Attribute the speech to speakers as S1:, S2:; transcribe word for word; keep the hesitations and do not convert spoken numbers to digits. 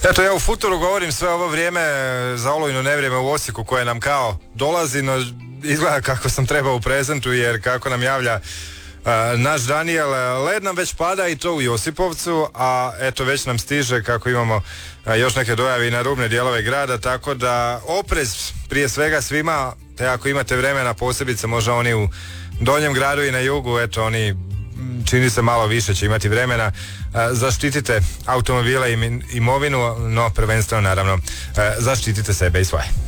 S1: Eto, ja u futuru govorim sve ovo vrijeme za olujno nevrijeme u Osijeku koje nam kao dolazi, no izgleda kako sam trebao u prezentu, jer kako nam javlja uh, naš Daniel, led nam već pada i to u Josipovcu, a eto već nam stiže kako imamo uh, još neke dojave i na rubne dijelove grada, tako da oprez prije svega svima, te ako imate vremena, posebice možda oni u donjem gradu i na jugu, eto oni čini se malo više će imati vremena. Zaštitite automobile i imovinu, no prvenstveno naravno zaštitite sebe i svoje.